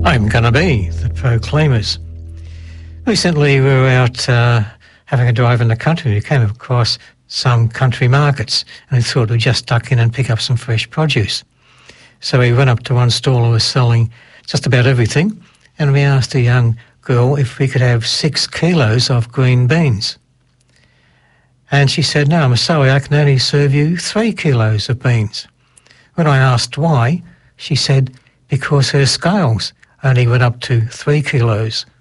I'm Gonna Be, the Proclaimers. Recently we were out having a drive in the country. We came across some country markets and we thought we'd just duck in and pick up some fresh produce. So we went up to one stall who was selling just about everything, and we asked a young girl if we could have 6 kilos of green beans. And she said, "No, I'm sorry, I can only serve you 3 kilos of beans." When I asked why, she said because her scales only went up to 3 kilos.